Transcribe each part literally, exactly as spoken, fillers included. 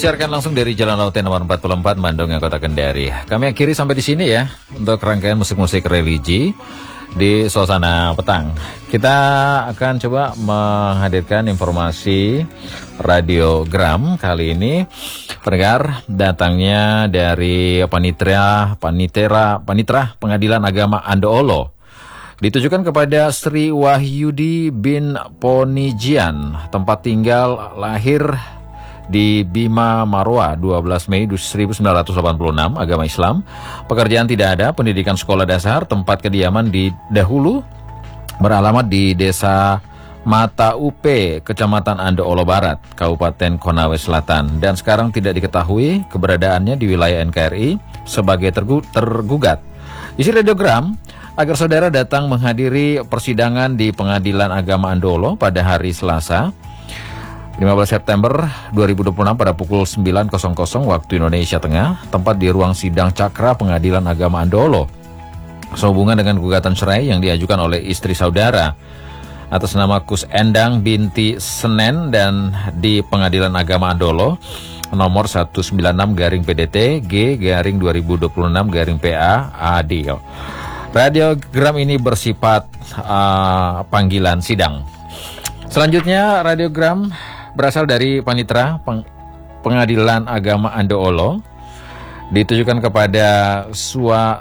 disiarkan langsung dari Jalan Lauten nomor empat puluh empat, Bandung, yang Kota Kendari. Kami akhiri sampai di sini ya untuk rangkaian musik-musik religi di suasana petang. Kita akan coba menghadirkan informasi radiogram kali ini. Pendengar, datangnya dari Panitera Panitera Panitra Pengadilan Agama Andoolo. Ditujukan kepada Sri Wahyudi bin Ponijian, tempat tinggal lahir di Bima Marwa, dua belas Mei seribu sembilan ratus delapan puluh enam, agama Islam. Pekerjaan tidak ada, pendidikan sekolah dasar, tempat kediaman di dahulu beralamat di Desa Mata Upe, Kecamatan Andoolo Barat, Kabupaten Konawe Selatan, dan sekarang tidak diketahui keberadaannya di wilayah N K R I sebagai tergu- tergugat. Isi radiogram agar saudara datang menghadiri persidangan di Pengadilan Agama Andoolo pada hari Selasa lima belas September dua ribu dua puluh enam pada pukul sembilan waktu Indonesia Tengah, tempat di ruang sidang Cakra Pengadilan Agama Andoolo, sehubungan dengan gugatan cerai yang diajukan oleh istri saudara atas nama Kus Endang binti Senen dan di Pengadilan Agama Andoolo nomor seratus sembilan puluh enam garing P D T G garing dua ribu dua puluh enam garing P A Adil. Radiogram ini bersifat uh, panggilan sidang. Selanjutnya radiogram berasal dari Panitera Peng- Pengadilan Agama Andoolo, ditujukan kepada Sua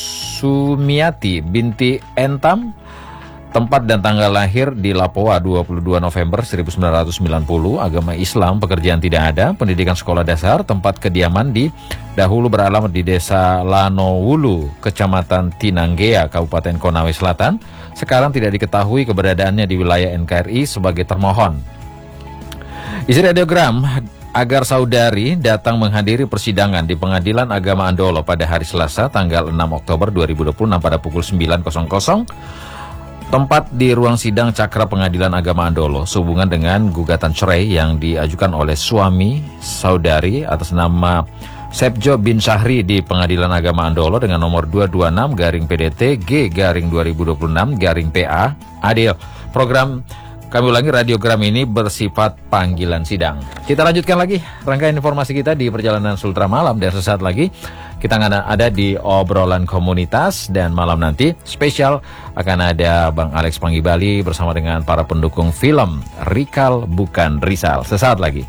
Sumiati binti Entam, tempat dan tanggal lahir di Lapoa dua puluh dua November seribu sembilan ratus sembilan puluh, agama Islam, pekerjaan tidak ada, pendidikan sekolah dasar, tempat kediaman di dahulu beralamat di Desa Lanowulu, Kecamatan Tinanggea, Kabupaten Konawe Selatan, sekarang tidak diketahui keberadaannya di wilayah N K R I sebagai termohon. Isi radiogram agar saudari datang menghadiri persidangan di Pengadilan Agama Andoolo pada hari Selasa tanggal enam Oktober dua ribu dua puluh enam pada pukul sembilan, tempat di ruang sidang Cakra Pengadilan Agama Andoolo, sehubungan dengan gugatan cerai yang diajukan oleh suami saudari atas nama Sepjo bin Syahri di Pengadilan Agama Andoolo dengan nomor dua dua enam garing P D T G garing dua ribu dua puluh enam garing P A Adil. Program, kami ulangi, radiogram ini bersifat panggilan sidang. Kita lanjutkan lagi rangkaian informasi kita di Perjalanan Sultra Malam, dan sesaat lagi kita akan ada di obrolan komunitas, dan malam nanti spesial akan ada Bang Alex Panggibali bersama dengan para pendukung film Rikal Bukan Risal. Sesaat lagi.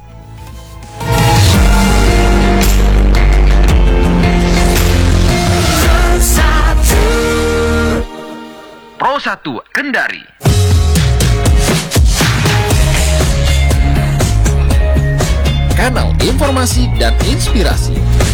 Pro satu Kendari. Kanal informasi dan inspirasi.